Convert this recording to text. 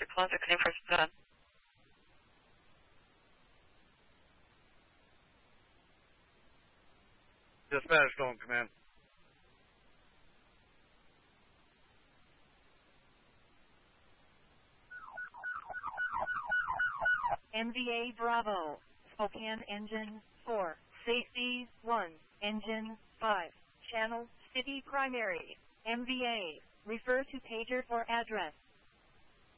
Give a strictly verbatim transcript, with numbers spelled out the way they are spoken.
Plaza, Clean for Sun. Dispatch, Golden Command. M V A Bravo, Spokane Engine four, Safety one, Engine five, Channel City Primary, M V A, refer to pager for address.